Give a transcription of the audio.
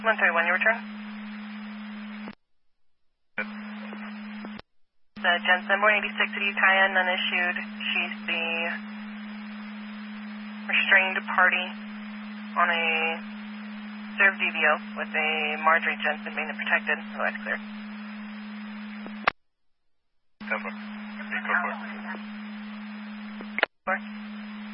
131, your return. The Jensen 186 City Cayenne, unissued. She's the restrained party on a served DVO with a Marjorie Jensen being protected. So that's clear. 10-4. 4.